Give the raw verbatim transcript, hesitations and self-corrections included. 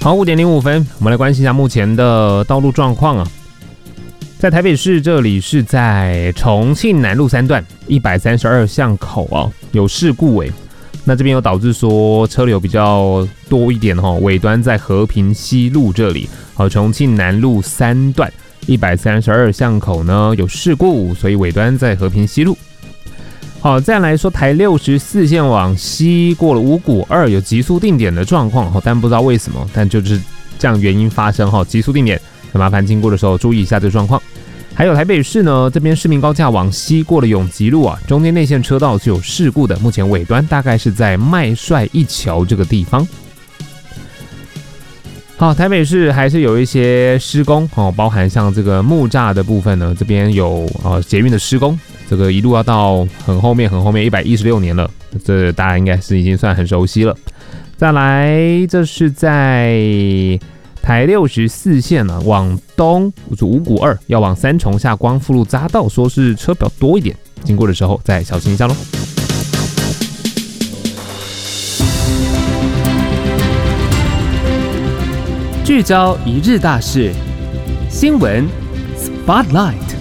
好，五点零五分，我们来关心一下目前的道路状况啊。在台北市这里是在重庆南路三段一百三十二巷口啊，有事故诶。那这边有导致说车流比较多一点哈、哦，尾端在和平西路这里，好，重庆南路三段一百三十二巷口呢有事故，所以尾端在和平西路。好，再来说台六十四线往西过了五股二有急速定点的状况，但不知道为什么，但就是这样原因发生哈，急速定点，很麻烦经过的时候注意一下这个状况。还有台北市呢，这边市民高架往西过了永吉路啊，中间内线车道是有事故的，目前尾端大概是在麦帅一桥这个地方。好，台北市还是有一些施工哦，包含像这个木栅的部分呢，这边有呃捷运的施工，这个一路要到很后面很后面一百一十六年了，这大家应该是已经算很熟悉了。再来，这是在台六十四线呢、啊，往东五股二要往三重下光复路匝道，说是车比较多一点，经过的时候再小心一下咯。 聚焦一日大事，新闻 Spotlight。